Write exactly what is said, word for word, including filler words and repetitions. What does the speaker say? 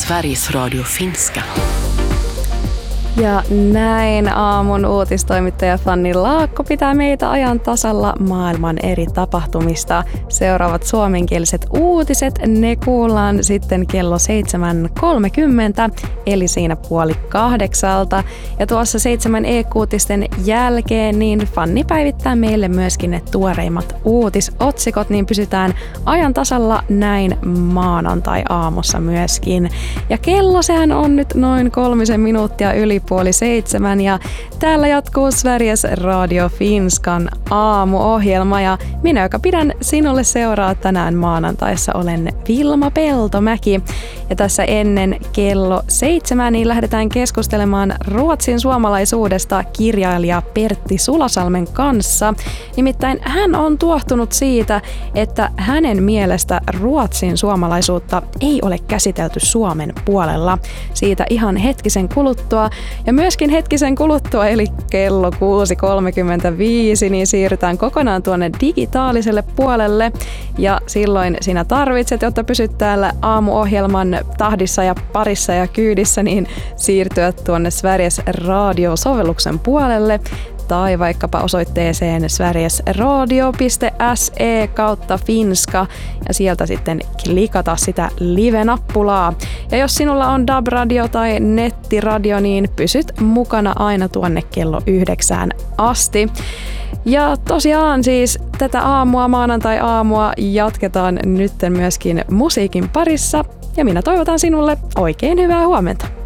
Sveriges Radio Finska. Ja näin aamun uutistoimittaja Fanni Laakko pitää meitä ajan tasalla maailman eri tapahtumista. Seuraavat suomenkieliset uutiset, ne kuullaan sitten kello seitsemän kolmekymmentä, eli siinä puoli kahdeksalta. Ja tuossa seitsemän e-uutisten jälkeen niin Fanni päivittää meille myöskin ne tuoreimmat uutisotsikot, niin pysytään ajan tasalla näin maanantai-aamussa myöskin. Ja kello sehän on nyt noin kolmisen minuuttia yli puoli seitsemän ja täällä jatkuu Sveriges Radio Finskan aamuohjelma ja minä, joka pidän sinulle seuraa tänään maanantaissa, olen Vilma Peltomäki. Ja tässä ennen kello seitsemän niin lähdetään keskustelemaan Ruotsin suomalaisuudesta kirjailija Pertti Sulasalmen kanssa. Nimittäin hän on tuohtunut siitä, että hänen mielestä Ruotsin suomalaisuutta ei ole käsitelty Suomen puolella. Siitä ihan hetkisen kuluttua. Ja myöskin hetkisen kuluttua, eli kello kuusi kolmekymmentäviisi, niin siirrytään kokonaan tuonne digitaaliselle puolelle. Ja silloin sinä tarvitset, jotta pysyt täällä aamuohjelman tahdissa ja parissa ja kyydissä, niin siirtyä tuonne Sveriges Radio-sovelluksen puolelle. Tai vaikkapa osoitteeseen sverigesradio piste se kautta finska ja sieltä sitten klikata sitä live-nappulaa. Ja jos sinulla on D A B-radio tai nettiradio, niin pysyt mukana aina tuonne kello yhdeksään asti. Ja tosiaan siis tätä aamua, maanantai-aamua jatketaan nytten myöskin musiikin parissa. Ja minä toivotan sinulle oikein hyvää huomenta.